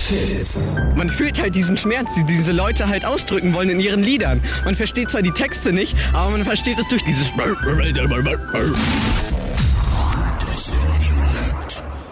Man fühlt halt diesen Schmerz, den diese Leute halt ausdrücken wollen in ihren Liedern. Man versteht zwar die Texte nicht, aber man versteht es durch dieses